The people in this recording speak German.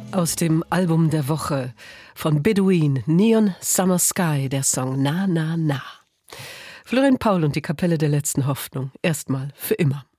Aus dem Album der Woche von Bedouin, Neon Summer Sky, der Song Na Na Na. Florian Paul und die Kapelle der letzten Hoffnung, erstmal für immer.